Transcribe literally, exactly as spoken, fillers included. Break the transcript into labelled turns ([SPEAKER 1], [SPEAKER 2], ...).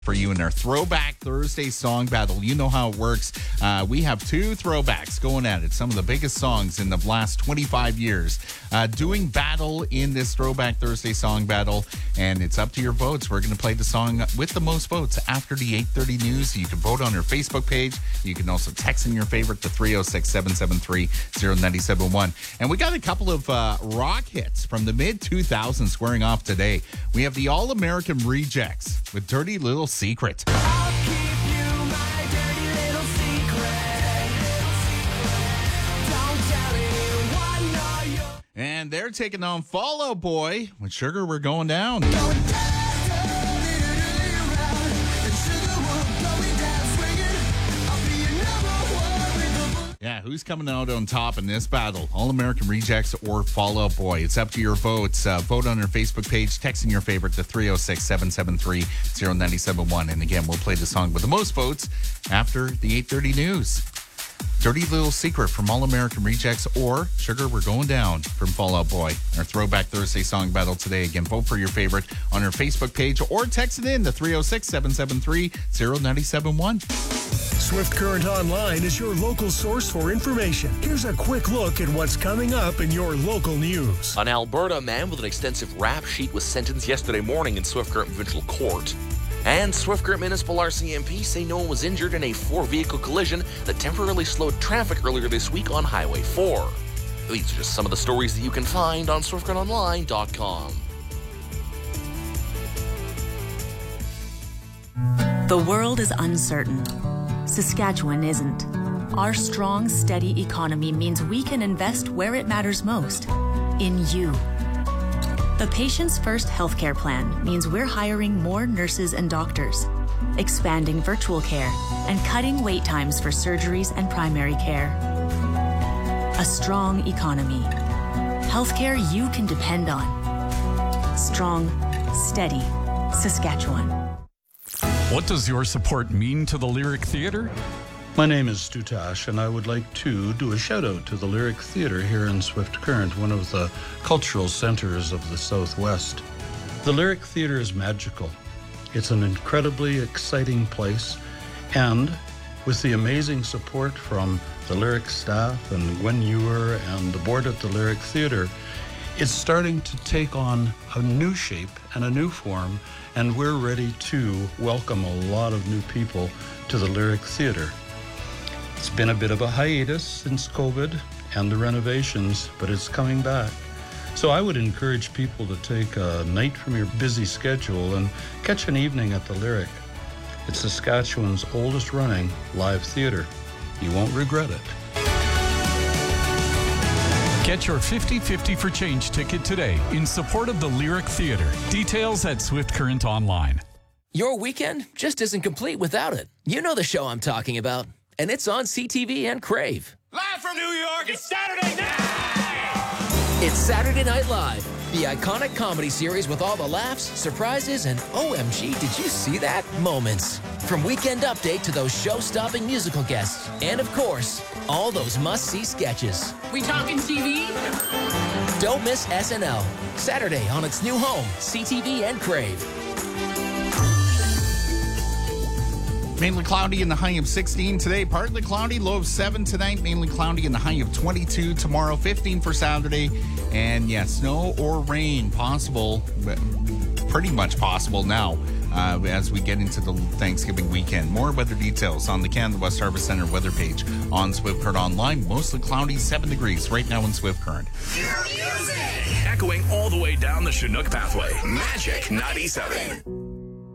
[SPEAKER 1] For you in our Throwback Thursday song battle. You know how it works. Uh, we have two throwbacks going at it. Some of the biggest songs in the last twenty-five years. Uh, doing battle in this Throwback Thursday song battle. And it's up to your votes. We're going to play the song with the most votes after the eight thirty news. You can vote on our Facebook page. You can also text in your favorite to three oh six, seven seven three, oh nine seven one. And we got a couple of uh, rock hits from the mid two thousands squaring off today. We have the All-American Rejects with Dirty Little Secret.
[SPEAKER 2] I'll keep you my dirty little secret. Don't tell anyone, no, you're
[SPEAKER 1] And they're taking on Fall Out Boy with Sugar, We're Going Down.
[SPEAKER 2] going down, around, and sugar, we're going down, swinging. I'll be your number one with the
[SPEAKER 1] Yeah, who's coming out on top in this battle? All-American Rejects or Fall Out Boy? It's up to your votes. Uh, vote on our Facebook page, texting your favorite to three oh six, seven seven three, oh nine seven one. And again, we'll play the song with the most votes after the eight thirty news. Dirty Little Secret from All-American Rejects or Sugar, We're Going Down from Fall Out Boy. Our Throwback Thursday song battle today. Again, vote for your favorite on our Facebook page or text it in to three oh six, seven seven three, oh nine seven one.
[SPEAKER 3] Swift Current Online is your local source for information. Here's a quick look at what's coming up in your local news.
[SPEAKER 4] An Alberta man with an extensive rap sheet was sentenced yesterday morning in Swift Current Provincial Court. And Swift Current Municipal R C M P say no one was injured in a four-vehicle collision that temporarily slowed traffic earlier this week on Highway four. These are just some of the stories that you can find on swift current online dot com.
[SPEAKER 5] The world is uncertain. Saskatchewan isn't. Our strong, steady economy means we can invest where it matters most, in you. The Patients First healthcare plan means we're hiring more nurses and doctors, expanding virtual care, and cutting wait times for surgeries and primary care. A strong economy. Healthcare you can depend on. Strong, steady Saskatchewan.
[SPEAKER 6] What does your support mean to the Lyric Theatre?
[SPEAKER 7] My name is Stu Tash, and I would like to do a shout-out to the Lyric Theatre here in Swift Current, one of the cultural centres of the Southwest. The Lyric Theatre is magical. It's an incredibly exciting place, and with the amazing support from the Lyric staff and Gwen Ewer and the board at the Lyric Theatre, it's starting to take on a new shape and a new form, and we're ready to welcome a lot of new people to the Lyric Theatre. It's been a bit of a hiatus since COVID and the renovations, but it's coming back. So I would encourage people to take a night from your busy schedule and catch an evening at the Lyric. It's Saskatchewan's oldest running live theatre. You won't regret it.
[SPEAKER 6] Get your fifty fifty for change ticket today in support of the Lyric Theatre. Details at Swift Current Online.
[SPEAKER 8] Your weekend just isn't complete without it. You know the show I'm talking about. And it's on C T V and Crave.
[SPEAKER 2] Live from New York, it's Saturday night!
[SPEAKER 8] It's Saturday Night Live, the iconic comedy series with all the laughs, surprises, and O M G, did you see that? Moments. From Weekend Update to those show-stopping musical guests. And of course, all those must-see sketches.
[SPEAKER 9] We talking T V?
[SPEAKER 8] Don't miss S N L. Saturday on its new home, C T V and Crave.
[SPEAKER 1] Mainly cloudy in the high of sixteen today. Partly cloudy, low of seven tonight. Mainly cloudy in the high of twenty-two tomorrow. fifteen for Saturday. And yeah, snow or rain possible, but pretty much possible now uh, as we get into the Thanksgiving weekend. More weather details on the Canada West Harvest Center weather page on Swift Current Online. Mostly cloudy, seven degrees right now in Swift Current.
[SPEAKER 10] Echoing all the way down the Chinook pathway. Magic ninety-seven.